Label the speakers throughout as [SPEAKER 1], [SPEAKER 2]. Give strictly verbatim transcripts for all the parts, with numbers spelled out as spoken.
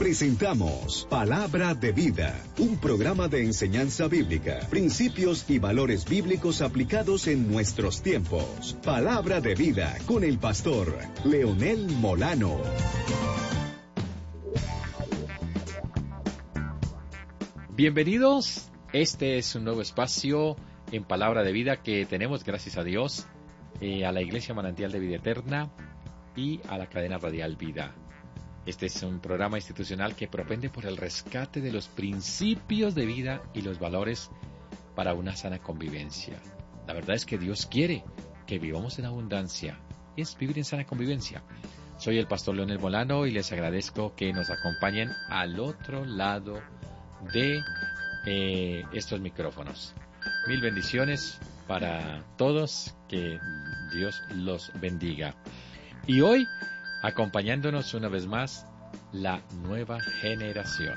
[SPEAKER 1] presentamos Palabra de Vida, un programa de enseñanza bíblica, principios y valores bíblicos aplicados en nuestros tiempos. Palabra de Vida con el pastor Leonel Molano.
[SPEAKER 2] Bienvenidos, este es un nuevo espacio en Palabra de Vida que tenemos, gracias a Dios, eh, a la Iglesia Manantial de Vida Eterna y a la cadena radial Vida. Este es un programa institucional que propende por el rescate de los principios de vida y los valores para una sana convivencia. La verdad es que Dios quiere que vivamos en abundancia, es vivir en sana convivencia. Soy el pastor Leonel Molano y les agradezco que nos acompañen al otro lado de eh, estos micrófonos. Mil bendiciones para todos, que Dios los bendiga. Y hoy, acompañándonos una vez más, la nueva generación.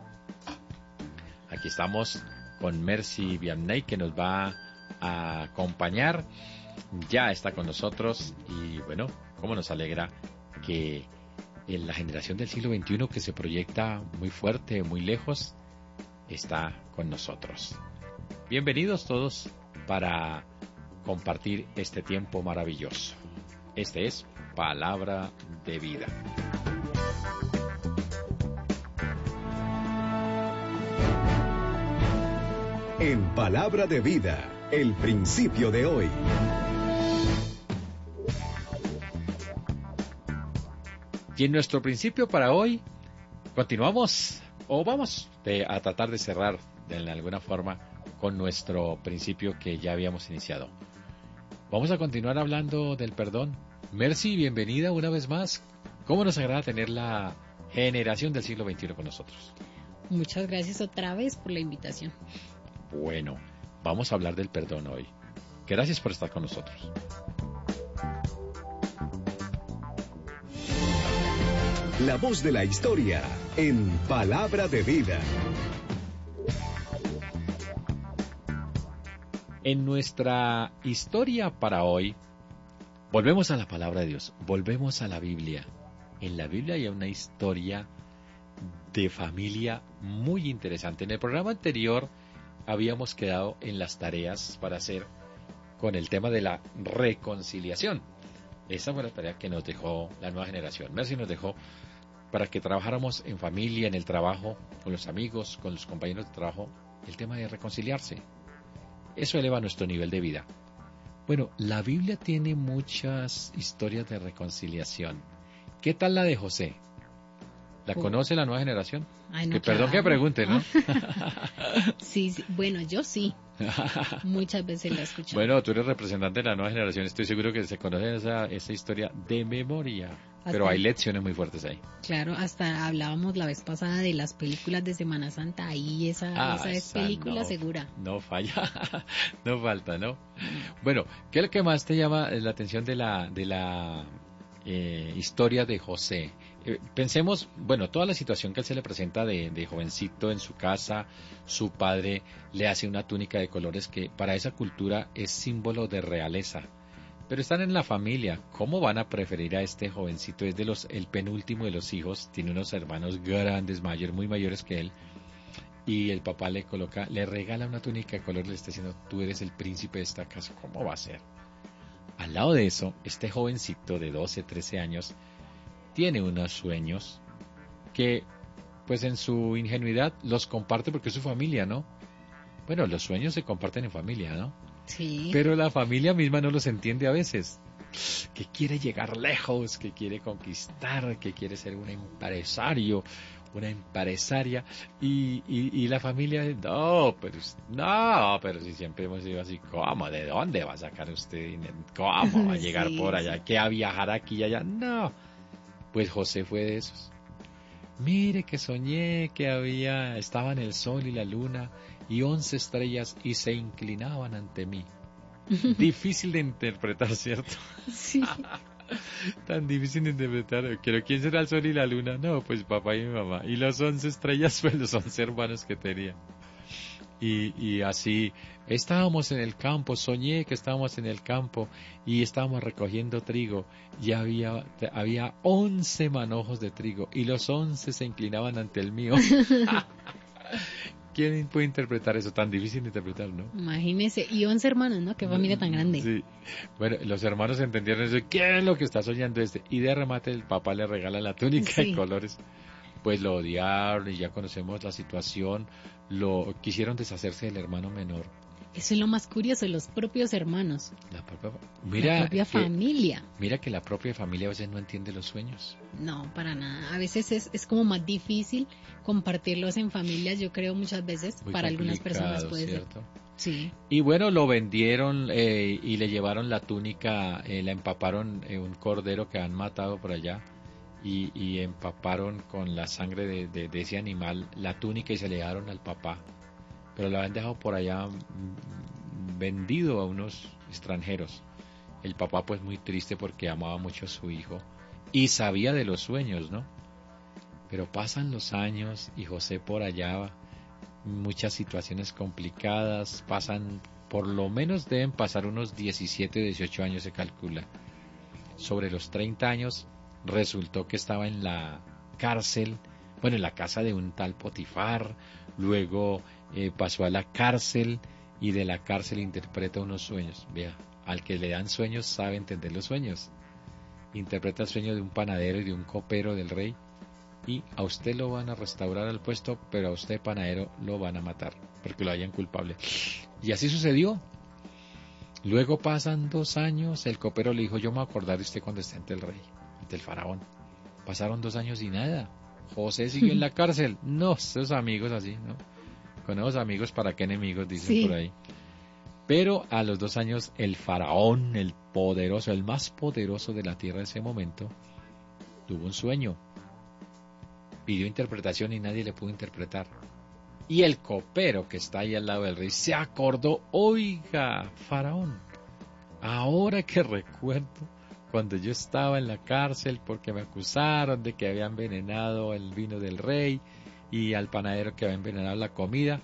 [SPEAKER 2] Aquí estamos con Mercy Vianney, que nos va a acompañar. Ya está con nosotros y bueno, cómo nos alegra que en la generación del siglo veintiuno, que se proyecta muy fuerte, muy lejos, está con nosotros. Bienvenidos todos para compartir este tiempo maravilloso. Este es Palabra de Vida.
[SPEAKER 1] En Palabra de Vida, el principio de hoy.
[SPEAKER 2] Y en nuestro principio para hoy, continuamos o vamos de, a tratar de cerrar de alguna forma con nuestro principio que ya habíamos iniciado. Vamos a continuar hablando del perdón. Mercy, bienvenida una vez más. ¿Cómo nos agrada tener la generación del siglo veintiuno con nosotros?
[SPEAKER 3] Muchas gracias otra vez por la invitación.
[SPEAKER 2] Bueno, vamos a hablar del perdón hoy. Gracias por estar con nosotros.
[SPEAKER 1] La voz de la historia en Palabra de Vida.
[SPEAKER 2] En nuestra historia para hoy, volvemos a la palabra de Dios, volvemos a la Biblia. En la Biblia hay una historia de familia muy interesante. En el programa anterior habíamos quedado en las tareas para hacer con el tema de la reconciliación. Esa fue la tarea que nos dejó la nueva generación. Mercy nos dejó para que trabajáramos en familia, en el trabajo, con los amigos, con los compañeros de trabajo, el tema de reconciliarse. Eso eleva nuestro nivel de vida. Bueno, la Biblia tiene muchas historias de reconciliación. ¿Qué tal la de José? ¿La oh. conoce la nueva generación?
[SPEAKER 3] Ay, no,
[SPEAKER 2] que,
[SPEAKER 3] claro.
[SPEAKER 2] Perdón que pregunte, ¿no?
[SPEAKER 3] sí, sí, bueno, yo sí. Muchas veces la escucho.
[SPEAKER 2] Bueno, tú eres representante de la nueva generación. Estoy seguro que se conoce esa, esa historia de memoria. Hasta, pero hay lecciones muy fuertes ahí.
[SPEAKER 3] Claro, hasta hablábamos la vez pasada de las películas de Semana Santa. Ahí esa,
[SPEAKER 2] ah,
[SPEAKER 3] esa es película
[SPEAKER 2] no,
[SPEAKER 3] segura.
[SPEAKER 2] No falla, no falta, ¿no? Bueno, ¿qué es lo que más te llama la atención de la, de la eh, historia de José? Eh, pensemos, bueno, toda la situación que él se le presenta de, de jovencito en su casa, su padre le hace una túnica de colores que para esa cultura es símbolo de realeza. Pero están en la familia, ¿cómo van a preferir a este jovencito? Es de los el penúltimo de los hijos, tiene unos hermanos grandes, mayores, muy mayores que él, y el papá le coloca, le regala una túnica de color, le está diciendo, tú eres el príncipe de esta casa, ¿cómo va a ser? Al lado de eso, este jovencito de doce, trece años, tiene unos sueños que, pues en su ingenuidad, los comparte porque es su familia, ¿no? Bueno, los sueños se comparten en familia, ¿no?
[SPEAKER 3] Sí.
[SPEAKER 2] Pero la familia misma no los entiende a veces. Que quiere llegar lejos, que quiere conquistar, que quiere ser un empresario, una empresaria. Y, y, y la familia, no, pero no, pero si siempre hemos sido así, ¿cómo? ¿De dónde va a sacar usted dinero? ¿Cómo va a llegar sí, por allá? Sí. ¿Qué a viajar aquí y allá? No. Pues José fue de esos. Mire que soñé que había, estaban el sol y la luna y once estrellas y se inclinaban ante mí. Difícil de interpretar, ¿cierto?
[SPEAKER 3] Sí.
[SPEAKER 2] Tan difícil de interpretar. ¿Pero quién será el sol y la luna? No, pues papá y mi mamá. Y las once estrellas, pues los once hermanos que tenía. Y, y así, estábamos en el campo, soñé que estábamos en el campo y estábamos recogiendo trigo y había, había once manojos de trigo y los once se inclinaban ante el mío. ¿Quién puede interpretar eso? Tan difícil de interpretar, ¿no?
[SPEAKER 3] Imagínese, y once hermanos, ¿no? Qué familia tan grande.
[SPEAKER 2] Sí. Bueno, los hermanos entendieron eso. ¿Qué es lo que está soñando este? Y de remate el papá le regala la túnica sí. de colores. Pues lo odiaron y ya conocemos la situación. Lo quisieron deshacerse del hermano menor.
[SPEAKER 3] Eso es lo más curioso, los propios hermanos.
[SPEAKER 2] La propia, mira
[SPEAKER 3] la propia
[SPEAKER 2] que,
[SPEAKER 3] familia.
[SPEAKER 2] Mira que la propia familia a veces no entiende los sueños.
[SPEAKER 3] No, para nada. A veces es, es como más difícil compartirlos en familias, yo creo muchas veces,
[SPEAKER 2] Muy
[SPEAKER 3] para algunas personas puede
[SPEAKER 2] ¿cierto?
[SPEAKER 3] ser. Sí.
[SPEAKER 2] Y bueno, lo vendieron eh, y le llevaron la túnica, eh, la empaparon en un cordero que han matado por allá y, y empaparon con la sangre de, de, de ese animal la túnica y se le dieron al papá. Pero lo habían dejado por allá mm, vendido a unos extranjeros. El papá pues muy triste porque amaba mucho a su hijo y sabía de los sueños, ¿no? Pero pasan los años y José por allá, muchas situaciones complicadas, pasan, por lo menos deben pasar unos diecisiete, dieciocho años se calcula. Sobre los treinta años resultó que estaba en la cárcel, bueno, en la casa de un tal Potifar, luego eh, pasó a la cárcel y de la cárcel interpreta unos sueños. Vea, al que le dan sueños sabe entender los sueños. Interpreta el sueño de un panadero y de un copero del rey y a usted lo van a restaurar al puesto, pero a usted panadero lo van a matar porque lo hayan culpable. Y así sucedió. Luego pasan dos años, el copero le dijo, yo me voy a acordar de usted cuando esté ante el rey, ante el faraón. Pasaron dos años y nada. José siguió en la cárcel. No, esos amigos así, ¿no? Con esos amigos, ¿para qué enemigos? Dicen sí. por ahí. Pero a los dos años, el faraón, el poderoso, el más poderoso de la tierra en ese momento, tuvo un sueño. Pidió interpretación y nadie le pudo interpretar. Y el copero que está ahí al lado del rey se acordó, oiga, faraón, ahora que recuerdo cuando yo estaba en la cárcel porque me acusaron de que había envenenado el vino del rey y al panadero que había envenenado la comida,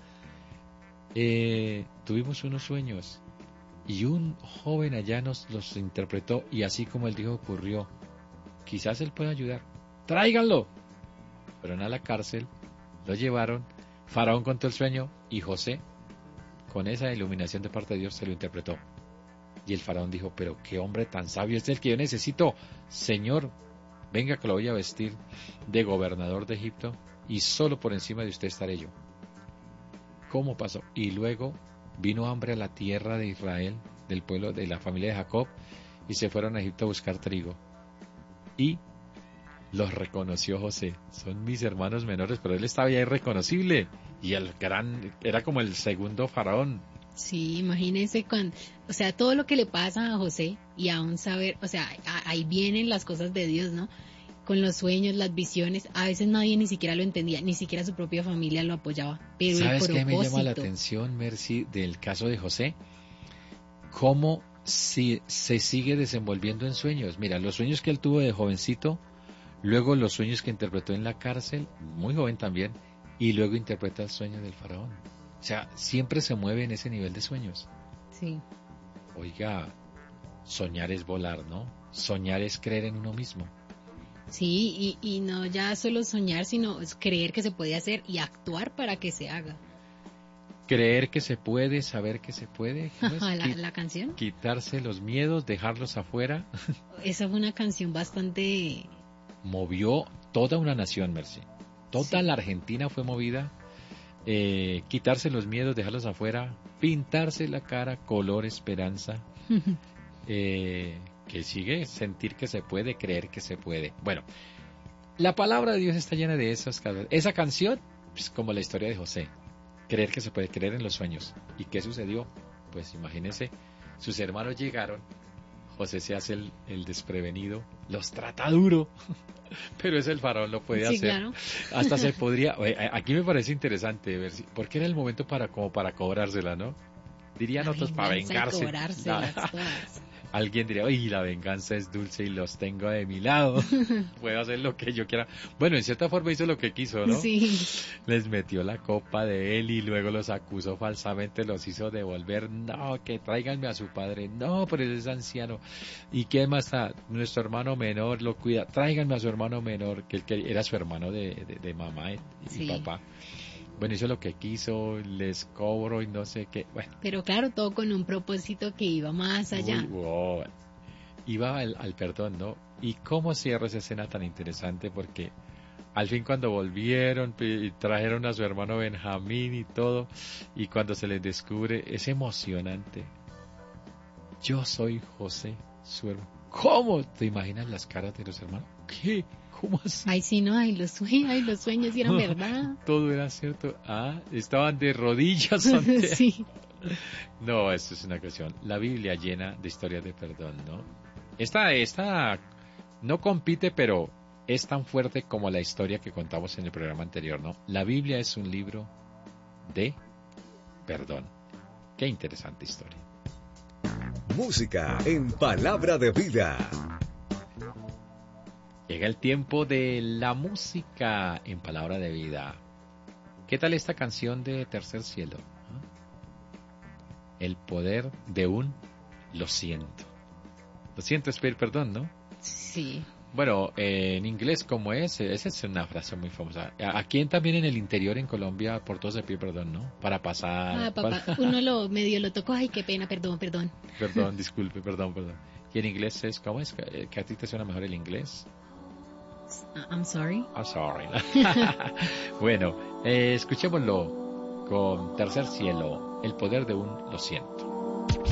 [SPEAKER 2] eh, tuvimos unos sueños y un joven allá nos los interpretó y así como él dijo ocurrió. Quizás él pueda ayudar. ¡Tráiganlo! Fueron a la cárcel, lo llevaron, Faraón contó el sueño y José, con esa iluminación de parte de Dios, se lo interpretó. Y el faraón dijo, pero qué hombre tan sabio es el que yo necesito. Señor, venga que lo voy a vestir de gobernador de Egipto y solo por encima de usted estaré yo. ¿Cómo pasó? Y luego vino hambre a la tierra de Israel, del pueblo de la familia de Jacob, y se fueron a Egipto a buscar trigo. Y los reconoció José. Son mis hermanos menores, pero él estaba ya irreconocible. Y el gran, era como el segundo faraón.
[SPEAKER 3] Sí, imagínense cuando, o sea, todo lo que le pasa a José y aún saber, o sea, a, ahí vienen las cosas de Dios, ¿no? Con los sueños, las visiones, a veces nadie ni siquiera lo entendía, ni siquiera su propia familia lo apoyaba. Pero
[SPEAKER 2] ¿sabes
[SPEAKER 3] el
[SPEAKER 2] qué
[SPEAKER 3] propósito...
[SPEAKER 2] me llama la atención, Mercy, del caso de José? Cómo si, se sigue desenvolviendo en sueños. Mira, los sueños que él tuvo de jovencito, luego los sueños que interpretó en la cárcel, muy joven también, y luego interpreta el sueño del faraón. O sea, siempre se mueve en ese nivel de sueños.
[SPEAKER 3] Sí.
[SPEAKER 2] Oiga, soñar es volar, ¿no? Soñar es creer en uno mismo.
[SPEAKER 3] Sí, y, y no ya solo soñar, sino es creer que se puede hacer y actuar para que se haga.
[SPEAKER 2] Creer que se puede, saber que se puede. ¿No es?
[SPEAKER 3] la, la canción.
[SPEAKER 2] Quitarse los miedos, dejarlos afuera.
[SPEAKER 3] Esa fue una canción bastante...
[SPEAKER 2] Movió toda una nación, Mercy. Toda sí. La Argentina fue movida. Eh, quitarse los miedos, dejarlos afuera, pintarse la cara, color esperanza, eh, que sigue, sentir que se puede, creer que se puede. Bueno, la palabra de Dios está llena de esas cosas. Esa canción, pues, como la historia de José, creer que se puede, creer en los sueños. ¿Y qué sucedió? Pues imagínense, sus hermanos llegaron, José se hace el, el desprevenido, los trata duro. Pero es el faraón, lo puede
[SPEAKER 3] sí,
[SPEAKER 2] hacer.
[SPEAKER 3] Claro.
[SPEAKER 2] Hasta se podría. Aquí me parece interesante ver si, porque era el momento para como para cobrársela, ¿no? Dirían
[SPEAKER 3] la
[SPEAKER 2] otros para vengarse.
[SPEAKER 3] Cobrárselas, todas.
[SPEAKER 2] Alguien diría, uy, la venganza es dulce y los tengo de mi lado. Puedo hacer lo que yo quiera. Bueno, en cierta forma hizo lo que quiso, ¿no?
[SPEAKER 3] Sí.
[SPEAKER 2] Les metió la copa de él y luego los acusó falsamente, los hizo devolver. No, que tráiganme a su padre. No, pero él es anciano. ¿Y qué más está? Nuestro hermano menor lo cuida. Tráiganme a su hermano menor, que, que era su hermano de, de, de mamá y,
[SPEAKER 3] Sí.
[SPEAKER 2] y papá. Bueno, hizo lo que quiso, les cobro y no sé qué. Bueno.
[SPEAKER 3] Pero claro, todo con un propósito que iba más allá.
[SPEAKER 2] Uy, wow. Iba al, al perdón, ¿no? Y cómo cierra esa escena tan interesante, porque al fin cuando volvieron y trajeron a su hermano Benjamín y todo, y cuando se les descubre, es emocionante. Yo soy José, su hermano. ¿Cómo? ¿Te imaginas las caras de los hermanos? ¿Qué? ¿Cómo así?
[SPEAKER 3] Ay, sí, no, ay, los sueños, ay, los sueños sí eran verdad.
[SPEAKER 2] Todo era cierto. Ah, estaban de rodillas ante...
[SPEAKER 3] Sí.
[SPEAKER 2] No, esto es una cuestión. La Biblia llena de historias de perdón, ¿no? Esta, esta no compite, pero es tan fuerte como la historia que contamos en el programa anterior, ¿no? La Biblia es un libro de perdón. Qué interesante historia.
[SPEAKER 1] Música en Palabra de Vida.
[SPEAKER 2] Llega el tiempo de la música en Palabra de Vida. ¿Qué tal esta canción de Tercer Cielo? El poder de un lo siento. Lo siento es pedir perdón, ¿no?
[SPEAKER 3] Sí.
[SPEAKER 2] Bueno, eh, en inglés, ¿cómo es? Esa es una frase muy famosa. Aquí también en el interior, en Colombia, por todo se pide perdón, ¿no? Para pasar...
[SPEAKER 3] Ah, papá,
[SPEAKER 2] para...
[SPEAKER 3] uno lo medio lo tocó, ay, qué pena, perdón, perdón.
[SPEAKER 2] Perdón, disculpe, perdón, perdón. ¿Y en inglés es cómo es? ¿Que a ti te suena mejor el inglés?
[SPEAKER 3] I'm sorry.
[SPEAKER 2] I'm sorry. Bueno, eh, escuchémoslo con Tercer Cielo, el poder de un lo siento.